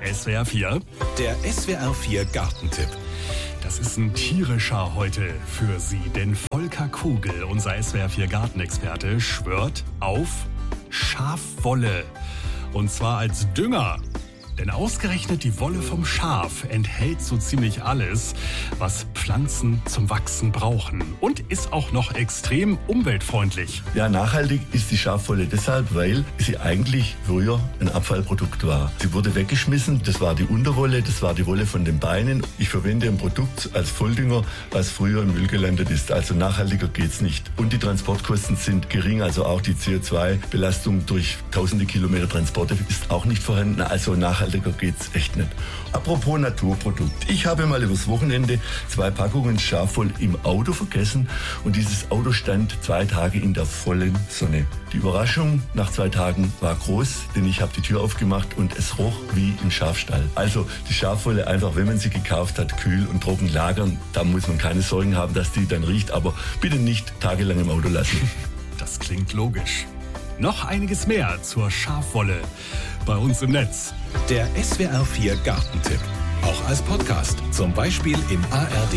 SWR 4. Der SWR 4 Gartentipp. Das ist ein tierischer heute für Sie, denn Volker Kugel, unser SWR 4 Gartenexperte, schwört auf Schafwolle. Und zwar als Dünger. Denn ausgerechnet die Wolle vom Schaf enthält so ziemlich alles, was Pflanzen zum Wachsen brauchen. Und ist auch noch extrem umweltfreundlich. Ja, nachhaltig ist die Schafwolle deshalb, weil sie eigentlich früher ein Abfallprodukt war. Sie wurde weggeschmissen, das war die Unterwolle, das war die Wolle von den Beinen. Ich verwende ein Produkt als Volldünger, was früher im Müll gelandet ist. Also nachhaltiger geht's nicht. Und die Transportkosten sind gering, also auch die CO2-Belastung durch tausende Kilometer Transporte ist auch nicht vorhanden. Also nachhaltiger geht's echt nicht. Apropos Naturprodukt. Ich habe mal übers Wochenende 2 Packungen Schafwolle im Auto vergessen und dieses Auto stand 2 Tage in der vollen Sonne. Die Überraschung nach 2 Tagen war groß, denn ich habe die Tür aufgemacht und es roch wie im Schafstall. Also die Schafwolle einfach, wenn man sie gekauft hat, kühl und trocken lagern. Da muss man keine Sorgen haben, dass die dann riecht, aber bitte nicht tagelang im Auto lassen. Das klingt logisch. Noch einiges mehr zur Schafwolle bei uns im Netz. Der SWR 4 Gartentipp. Auch als Podcast, zum Beispiel im ARD